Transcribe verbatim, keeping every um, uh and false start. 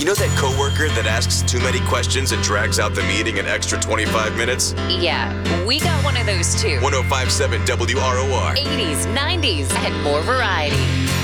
You know that coworker that asks too many questions and drags out the meeting an extra twenty-five minutes? Yeah, we got one of those too. one oh five point seven W R O R. eighties, nineties, and more variety.